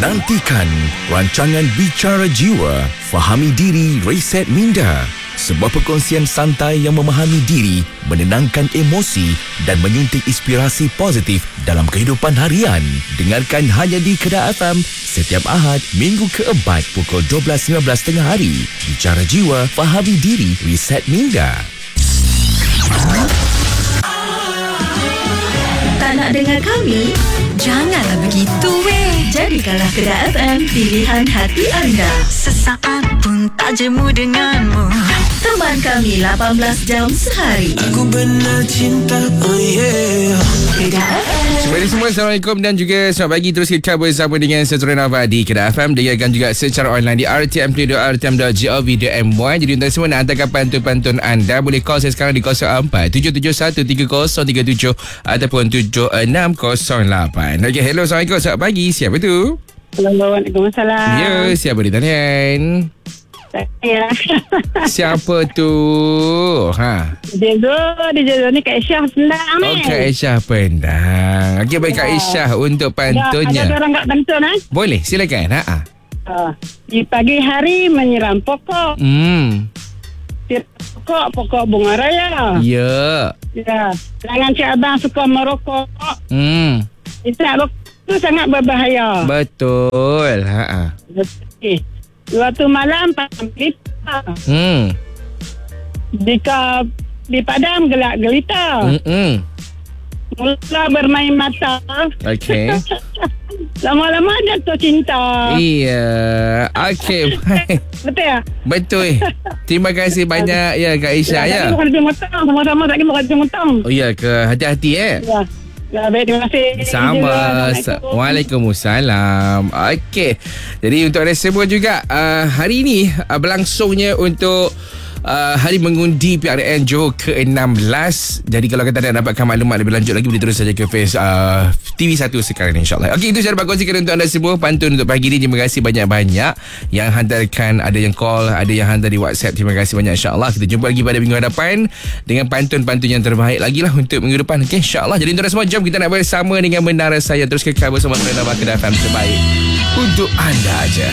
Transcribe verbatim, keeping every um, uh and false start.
Nantikan rancangan Bicara Jiwa, Fahami Diri, Reset Minda. Sebuah perkongsian santai yang memahami diri, menenangkan emosi dan menyuntik inspirasi positif dalam kehidupan harian. Dengarkan hanya di Kedah F M setiap Ahad, minggu keempat pukul dua belas lima belas tengah hari. Bicara Jiwa, Fahami Diri, Reset Minda. Tak nak dengar kami? Janganlah begitu weh. Jadikanlah Kedah F M pilihan hati anda. Sesaat pun tak jemu denganmu. Teman kami lapan belas jam sehari. Aku benar cinta, oh yeah. Kedah F M. Semua semua, Assalamualaikum dan juga selamat pagi. Terus kita bersama dengan Sazuran Nava di Kedah F M. Dengarkan juga secara online di r t m play dot r t m dot gov dot m y. Jadi untuk semua nak hantarkan pantun-pantun anda, boleh call saya sekarang di kosong empat tujuh tujuh satu tiga kosong tiga tujuh ataupun tujuh enam kosong lapan. Okey, hello, Assalamualaikum, selamat pagi. Siapa tu? Waalaikumsalam. Ya, siapa di talian? Saya. Siapa tu? Ha. Dia tu, dia tu ni Kak Aisyah Pendang ni. Oh, Kak Aisyah Pendang. Okey, baik Kak Aisyah untuk pantunnya. Ada, ada orang kat pantun eh? Boleh, silakan. Ha ah. Uh, di pagi hari menyiram pokok. Hmm. Siram pokok, pokok bunga raya. Ya. Ya. Jangan Cik Abang suka merokok. Hmm. Itu rokok tu sangat berbahaya. Betul. Ha ah. Okey. Waktu malam padam gelita. Hmm. Jika di padam gelak gelita. Hmm. Mula bermain mata. Okey. Lama-lama jatuh cinta. Iya. Okey. Betul ya? Betul. Terima kasih banyak ya Kak Aisyah ya. Tak boleh motong. Sama-sama tak boleh makan motong. Oh ya ke, hati-hati eh. Ya. Ya, baik, terima kasih. Sama. Waalaikumsalam. Okey. Jadi untuk anda semua juga, uh, hari ini uh, berlangsungnya untuk Uh, hari mengundi P R N Johor ke enam belas. Jadi kalau kata anda dapatkan maklumat lebih lanjut lagi, boleh terus saja ke Face uh, T V satu sekarang insyaAllah. Okey, itu saya dapat kongsikan untuk anda semua pantun untuk pagi ini. Terima kasih banyak-banyak yang hantarkan. Ada yang call, ada yang hantar di WhatsApp. Terima kasih banyak, insyaAllah. Kita jumpa lagi pada minggu hadapan dengan pantun-pantun yang terbaik lagi lah untuk minggu depan. Okey, insyaAllah. Jadi untuk anda semua, jom kita nak bersama dengan Menara Saya. Terus kekal bersama Kedah F M terbaik untuk anda aja.